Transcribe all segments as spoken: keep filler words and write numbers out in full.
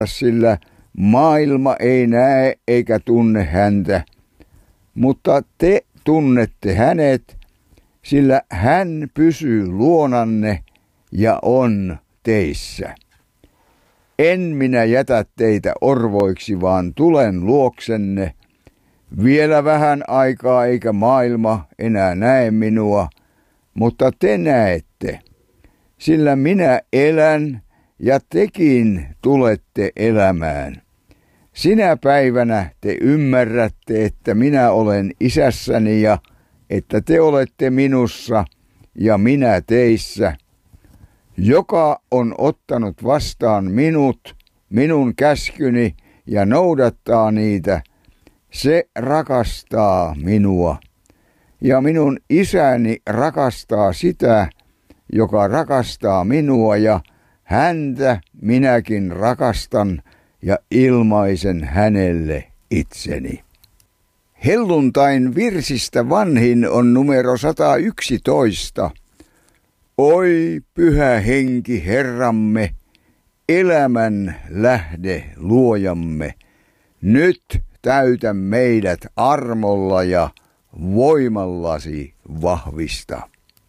sillä maailma ei näe eikä tunne häntä, mutta te tunnette hänet, sillä hän pysyy luonanne ja on teissä. En minä jätä teitä orvoiksi, vaan tulen luoksenne. Vielä vähän aikaa eikä maailma enää näe minua, mutta te näette, sillä minä elän ja tekin tulette elämään. Sinä päivänä te ymmärrätte, että minä olen isässäni ja että te olette minussa ja minä teissä. Joka on ottanut vastaan minut, minun käskyni ja noudattaa niitä, se rakastaa minua. Ja minun isäni rakastaa sitä, joka rakastaa minua, ja häntä minäkin rakastan ja ilmaisen hänelle itseni. Helluntain virsistä vanhin on numero sata yksitoista. Oi pyhä henki Herramme, elämän lähde luojamme, nyt täytä meidät armolla ja voimallasi vahvista.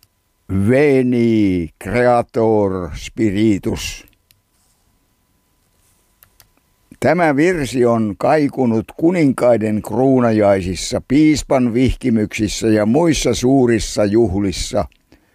Veni Creator Spiritus. Tämä virsi on kaikunut kuninkaiden kruunajaisissa, piispan vihkimyksissä ja muissa suurissa juhlissa.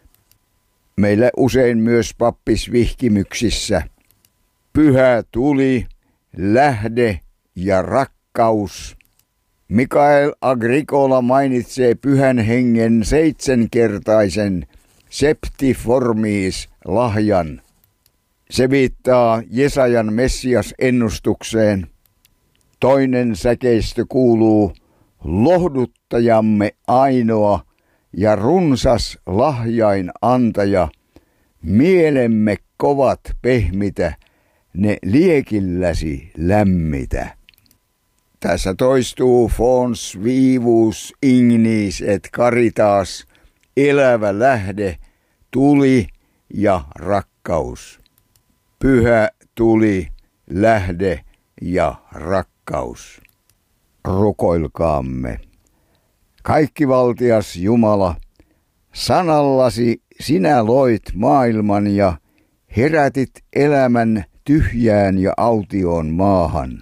Meillä usein myös pappisvihkimyksissä. Pyhä tuli, lähde ja rakkaus. Mikael Agricola mainitsee pyhän hengen seitsemänkertaisen septiformis lahjan. Se viittaa Jesajan Messias-ennustukseen. Toinen säkeistö kuuluu, lohduttajamme ainoa ja runsas lahjain antaja, mielemme kovat pehmitä, ne liekilläsi lämmitä. Tässä toistuu fons vivus ignis et caritas, elävä lähde, tuli ja rakkaus. Pyhä tuli, lähde ja rakkaus. Rukoilkaamme. Kaikkivaltias Jumala, sanallasi sinä loit maailman ja herätit elämän tyhjään ja autioon maahan.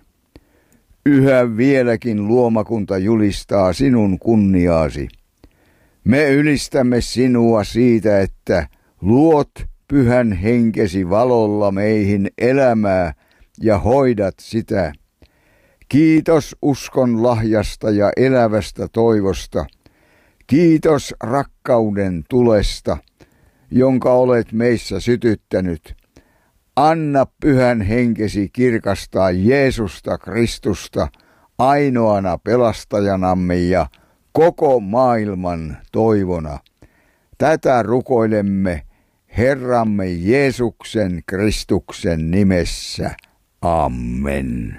Yhä vieläkin luomakunta julistaa sinun kunniaasi. Me ylistämme sinua siitä, että luot pyhän henkesi valolla meihin elämää ja hoidat sitä. Kiitos uskon lahjasta ja elävästä toivosta. Kiitos rakkauden tulesta, jonka olet meissä sytyttänyt. Anna pyhän henkesi kirkastaa Jeesusta Kristusta ainoana pelastajanamme ja koko maailman toivona. Tätä rukoilemme Herramme Jeesuksen Kristuksen nimessä. Amen.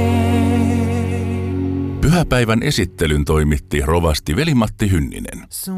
Pyhäpäivän esittelyn toimitti rovasti Veli-Matti Hynninen.